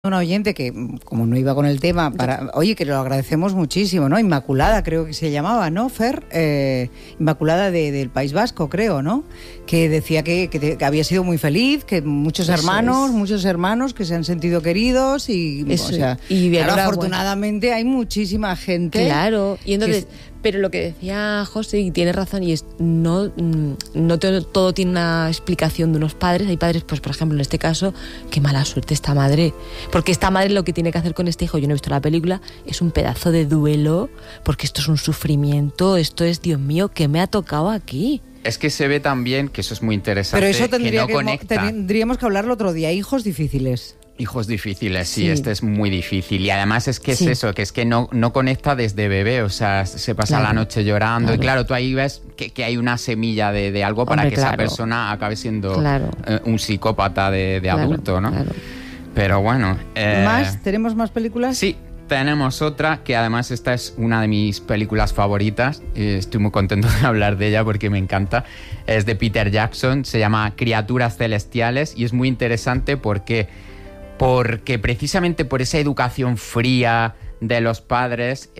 Una oyente que, como no iba con el tema, oye, que lo agradecemos muchísimo, ¿no? Inmaculada, creo que se llamaba, ¿no, Fer? Inmaculada del País Vasco, creo, ¿no? Que decía que había sido muy feliz, que muchos hermanos que se han sentido queridos y claro, afortunadamente hay muchísima gente. Claro, y entonces... Pero lo que decía José, y tiene razón, y es no todo tiene una explicación de unos padres. Hay padres, pues por ejemplo, en este caso, qué mala suerte esta madre. Porque esta madre lo que tiene que hacer con este hijo, yo no he visto la película, es un pedazo de duelo, porque esto es un sufrimiento, esto es, Dios mío, ¿qué me ha tocado aquí? Es que se ve también, que eso es muy interesante, pero eso tendríamos que hablarlo otro día, hijos difíciles. Hijos difíciles, sí, este es muy difícil. Y además es que es eso, que es que no conecta desde bebé, o sea, se pasa la noche llorando. Y claro, tú ahí ves que hay una semilla de algo para que esa persona acabe siendo un psicópata de adulto, ¿no? Claro. Pero bueno... ¿Tenemos más películas? Sí, tenemos otra, que además esta es una de mis películas favoritas. Estoy muy contento de hablar de ella porque me encanta. Es de Peter Jackson, se llama Criaturas Celestiales y es muy interesante porque precisamente por esa educación fría de los padres,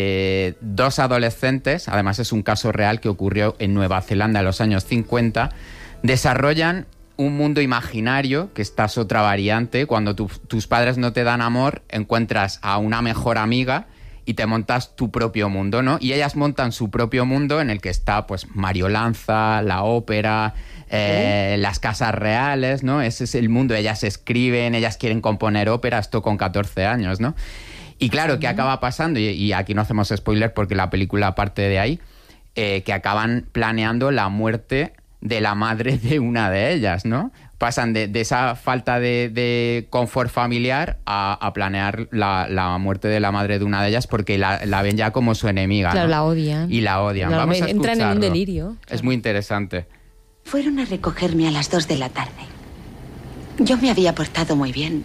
dos adolescentes, además es un caso real que ocurrió en Nueva Zelanda en los años 50, desarrollan un mundo imaginario, que esta es otra variante. Cuando tus padres no te dan amor, encuentras a una mejor amiga y te montas tu propio mundo, ¿no? Y ellas montan su propio mundo en el que está, pues, Mario Lanza, la ópera... las casas reales, ¿no? Ese es el mundo. Ellas escriben, ellas quieren componer ópera, esto con 14 años, ¿no? Y claro, ¿qué acaba pasando? Y aquí no hacemos spoiler porque la película parte de ahí, que acaban planeando la muerte de la madre de una de ellas, ¿no? Pasan de esa falta de confort familiar a planear la muerte de la madre de una de ellas porque la ven ya como su enemiga, claro, ¿no? la odian. Y la odian. Claro, vamos a escucharlo. Entran en un delirio. Claro. Es muy interesante. Fueron a recogerme a las 2 de la tarde. Yo me había portado muy bien.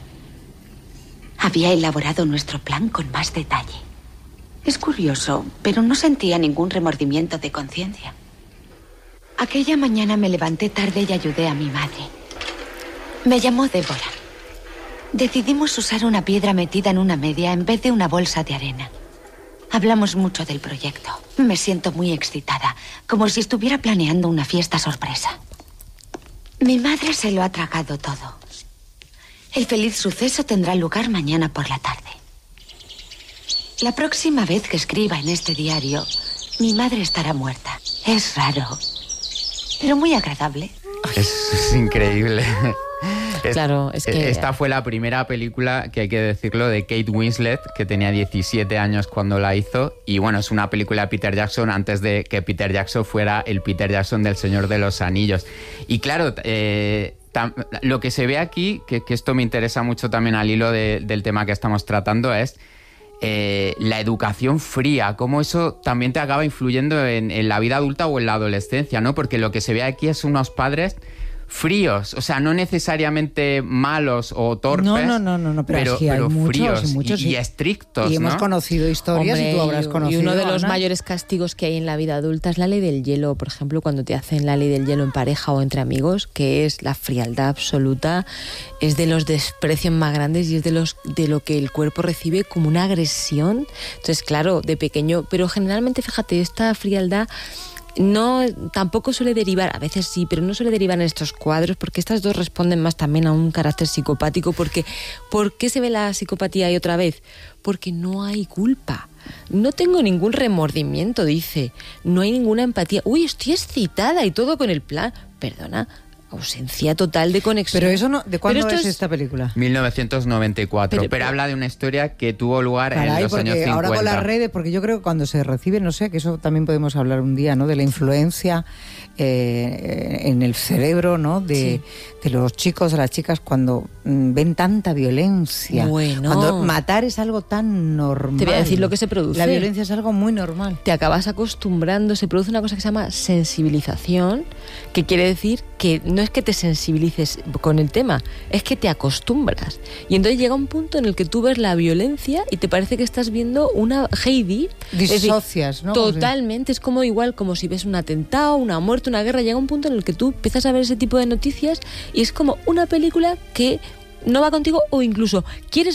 Había elaborado nuestro plan con más detalle. Es curioso, pero no sentía ningún remordimiento de conciencia. Aquella mañana me levanté tarde y ayudé a mi madre. Me llamó Débora. Decidimos usar una piedra metida en una media en vez de una bolsa de arena. Hablamos mucho del proyecto. Me siento muy excitada, como si estuviera planeando una fiesta sorpresa. Mi madre se lo ha tragado todo. El feliz suceso tendrá lugar mañana por la tarde. La próxima vez que escriba en este diario, mi madre estará muerta. Es raro, pero muy agradable. Es increíble. Claro, es que... Esta fue la primera película, que hay que decirlo, de Kate Winslet, que tenía 17 años cuando la hizo. Y bueno, es una película de Peter Jackson antes de que Peter Jackson fuera el Peter Jackson del Señor de los Anillos. Y claro, lo que se ve aquí, que esto me interesa mucho también al hilo del tema que estamos tratando, es la educación fría, cómo eso también te acaba influyendo en la vida adulta o en la adolescencia, ¿no? Porque lo que se ve aquí es unos padres fríos, o sea, no necesariamente malos o torpes, no, pero hay fríos muchos, y estrictos, y hemos conocido historias. Hombre, y tú habrás conocido. Y uno de los Ana, mayores castigos que hay en la vida adulta es la ley del hielo, por ejemplo, cuando te hacen la ley del hielo en pareja o entre amigos, que es la frialdad absoluta, es de los desprecios más grandes y es de lo que el cuerpo recibe como una agresión. Entonces, claro, de pequeño, pero generalmente, fíjate, esta frialdad tampoco suele derivar, a veces sí, pero no suele derivar en estos cuadros, porque estas dos responden más también a un carácter psicopático. Porque ¿por qué se ve la psicopatía ahí otra vez? Porque no hay culpa. No tengo ningún remordimiento, dice. No hay ninguna empatía. Uy, estoy excitada y todo con el plan. Perdona, ausencia total de conexión. Pero eso no, ¿de cuándo es esta película? 1994, pero habla de una historia que tuvo lugar en los años 50. Ahora con las redes, porque yo creo que cuando se recibe, no sé, que eso también podemos hablar un día, ¿no? De la influencia en el cerebro, ¿no? De los chicos, de las chicas, cuando ven tanta violencia. Bueno. Cuando matar es algo tan normal. Te voy a decir lo que se produce. La violencia es algo muy normal. Te acabas acostumbrando, se produce una cosa que se llama sensibilización, que quiere decir que no es que te sensibilices con el tema, es que te acostumbras. Y entonces llega un punto en el que tú ves la violencia y te parece que estás viendo una Heidi. Disocias, ¿no? Totalmente, es como igual, como si ves un atentado, una muerte, una guerra. Llega un punto en el que tú empiezas a ver ese tipo de noticias y es como una película que no va contigo, o incluso quieres